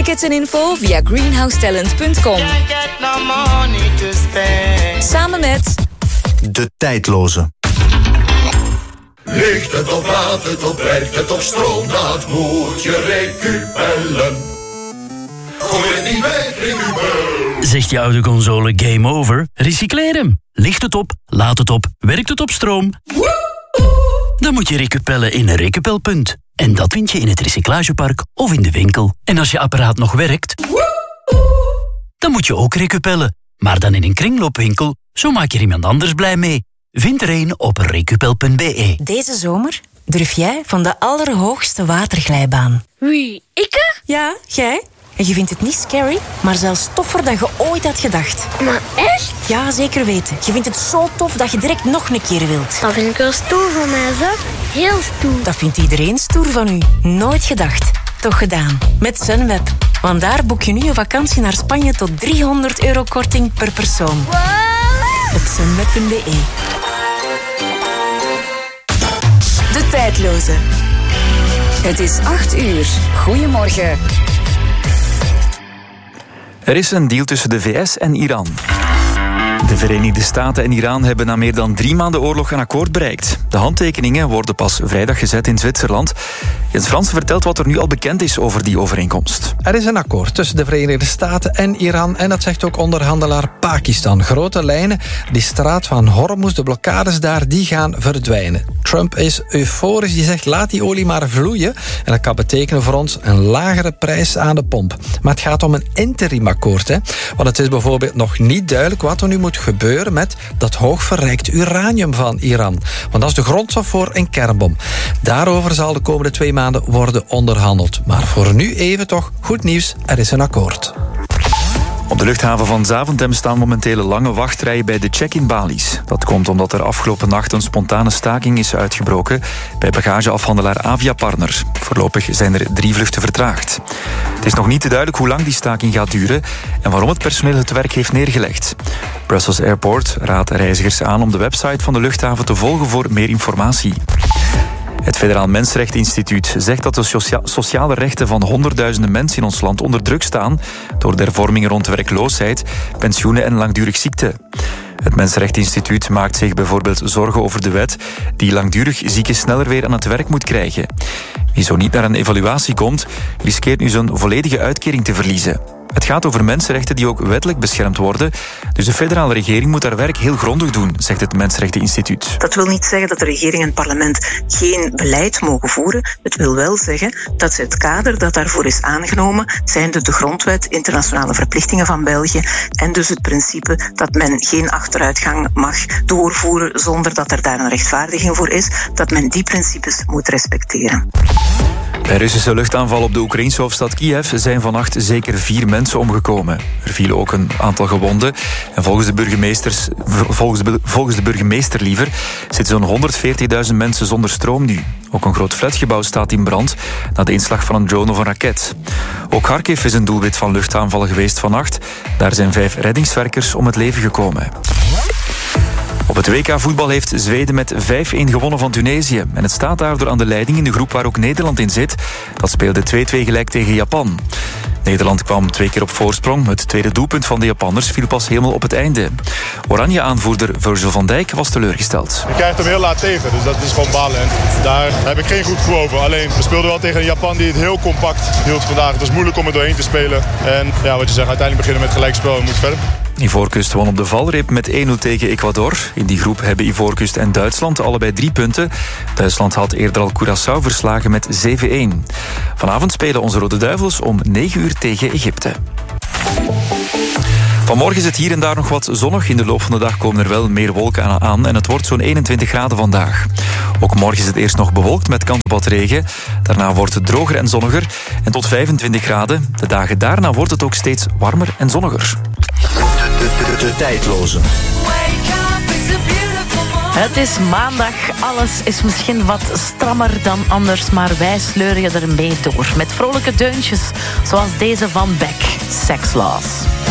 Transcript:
Tickets en info via greenhousetalent.com. Samen met De Tijdloze. Ligt het op, laat het op, werkt het op stroom, dat moet je recupellen. Gooi het niet weg, recupel. Zegt je oude console game over? Recycleer hem. Ligt het op, laat het op, werkt het op stroom? Dan moet je recupellen in een recupelpunt. En dat vind je in het recyclagepark of in de winkel. En als je apparaat nog werkt, dan moet je ook recupellen. Maar dan in een kringloopwinkel, zo maak je er iemand anders blij mee. Vind er een op recupel.be. Deze zomer durf jij van de allerhoogste waterglijbaan. Wie, ikke? Ja, jij. En je vindt het niet scary, maar zelfs toffer dan je ooit had gedacht. Maar echt? Ja, zeker weten. Je vindt het zo tof dat je direct nog een keer wilt. Dat vind ik wel stoer van mij, zo. Heel stoer. Dat vindt iedereen stoer van u. Nooit gedacht. Toch gedaan. Met Sunweb. Want daar boek je nu een vakantie naar Spanje tot €300 korting per persoon. Wow. Op sunweb.be. De Tijdloze. Het is 8:00. Goedemorgen. Er is een deal tussen de VS en Iran. De Verenigde Staten en Iran hebben na meer dan 3 maanden oorlog een akkoord bereikt. De handtekeningen worden pas vrijdag gezet in Zwitserland. Jens Frans vertelt wat er nu al bekend is over die overeenkomst. Er is een akkoord tussen de Verenigde Staten en Iran en dat zegt ook onderhandelaar Pakistan. Grote lijnen, die straat van Hormuz, de blokkades daar, die gaan verdwijnen. Trump is euforisch, die zegt laat die olie maar vloeien. En dat kan betekenen voor ons een lagere prijs aan de pomp. Maar het gaat om een interimakkoord, hè? Want het is bijvoorbeeld nog niet duidelijk wat er nu moet gebeuren met dat hoogverrijkt uranium van Iran. Want dat is de grondstof voor een kernbom. Daarover zal de komende 2 maanden worden onderhandeld. Maar voor nu even toch goed nieuws, er is een akkoord. Op de luchthaven van Zaventem staan momenteel lange wachtrijen bij de check-in balies. Dat komt omdat er afgelopen nacht een spontane staking is uitgebroken bij bagageafhandelaar Aviapartner. Voorlopig zijn er 3 vluchten vertraagd. Het is nog niet duidelijk hoe lang die staking gaat duren en waarom het personeel het werk heeft neergelegd. Brussels Airport raadt reizigers aan om de website van de luchthaven te volgen voor meer informatie. Het Federaal Mensenrechteninstituut zegt dat de sociale rechten van honderdduizenden mensen in ons land onder druk staan door de hervormingen rond werkloosheid, pensioenen en langdurig ziekte. Het Mensenrechteninstituut maakt zich bijvoorbeeld zorgen over de wet die langdurig zieken sneller weer aan het werk moet krijgen. Wie zo niet naar een evaluatie komt, riskeert nu zijn volledige uitkering te verliezen. Het gaat over mensenrechten die ook wettelijk beschermd worden. Dus de federale regering moet haar werk heel grondig doen, zegt het Mensenrechteninstituut. Dat wil niet zeggen dat de regering en het parlement geen beleid mogen voeren. Het wil wel zeggen dat ze het kader dat daarvoor is aangenomen, zijnde de grondwet, internationale verplichtingen van België en dus het principe dat men geen achteruitgang mag doorvoeren zonder dat er daar een rechtvaardiging voor is, dat men die principes moet respecteren. Bij Russische luchtaanval op de Oekraïnse hoofdstad Kiev zijn vannacht zeker 4 mensen omgekomen. Er vielen ook een aantal gewonden. En volgens de burgemeester zitten zo'n 140.000 mensen zonder stroom nu. Ook een groot flatgebouw staat in brand na de inslag van een drone of een raket. Ook Kharkiv is een doelwit van luchtaanvallen geweest vannacht. Daar zijn 5 reddingswerkers om het leven gekomen. Op het WK voetbal heeft Zweden met 5-1 gewonnen van Tunesië. En het staat daardoor aan de leiding in de groep waar ook Nederland in zit. Dat speelde 2-2 gelijk tegen Japan. Nederland kwam 2 keer op voorsprong. Het tweede doelpunt van de Japanners viel pas helemaal op het einde. Oranje-aanvoerder Virgil van Dijk was teleurgesteld. Je krijgt hem heel laat tegen, dus dat is gewoon balen. En daar heb ik geen goed gevoel over. Alleen, we speelden wel tegen een Japan die het heel compact hield vandaag. Het was moeilijk om er doorheen te spelen. En ja, wat je zegt, uiteindelijk beginnen met gelijkspel en moet verder. Ivoorkust won op de valreep met 1-0 tegen Ecuador. In die groep hebben Ivoorkust en Duitsland allebei 3 punten. Duitsland had eerder al Curaçao verslagen met 7-1. Vanavond spelen onze Rode Duivels om 9 uur tegen Egypte. Vanmorgen is het hier en daar nog wat zonnig. In de loop van de dag komen er wel meer wolken aan en het wordt zo'n 21 graden vandaag. Ook morgen is het eerst nog bewolkt met kans op wat regen. Daarna wordt het droger en zonniger en tot 25 graden. De dagen daarna wordt het ook steeds warmer en zonniger. De Tijdloze. Het is maandag, alles is misschien wat strammer dan anders, maar wij sleuren je ermee door. Met vrolijke deuntjes, zoals deze van Beck, Sex Laws.